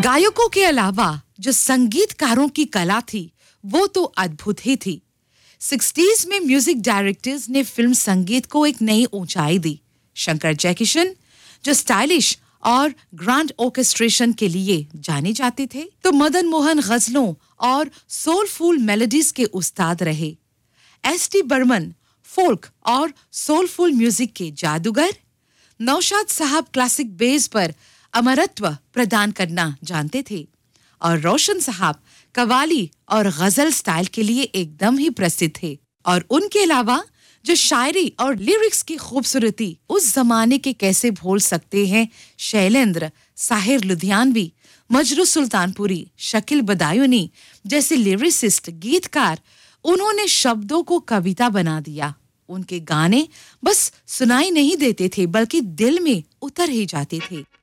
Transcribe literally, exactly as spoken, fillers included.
गायकों के अलावा जो संगीतकारों की कला थी वो तो अद्भुत ही थी। सिक्सटीज़ में म्यूजिक डायरेक्टर्स ने फिल्म संगीत को एक नई ऊंचाई दी। शंकर जयकिशन जो स्टाइलिश और ग्रैंड ऑर्केस्ट्रेशन के लिए जाने जाते थे, तो मदन मोहन गजलों और सोलफुल मेलोडीज के उस्ताद रहे। एस टी बर्मन फोल्क और सोलफुल म्यूजिक के जादूगर। नौशाद साहब क्लासिक बेस पर अमरत्व प्रदान करना जानते थे और रोशन साहब कवाली और गजल स्टाइल के लिए एकदम ही प्रसिद्ध थे। और उनके अलावा जो शायरी और लिरिक्स की खूबसूरती उस जमाने के कैसे भूल सकते हैं शैलेंद्र, साहिर लुधियानवी, मजरू सुल्तानपुरी, शकील बदायूनी जैसे लिरिसिस्ट गीतकार, उन्होंने शब्दों को कविता बना दिया। उनके गाने बस सुनाई नहीं देते थे बल्कि दिल में उतर ही जाते थे।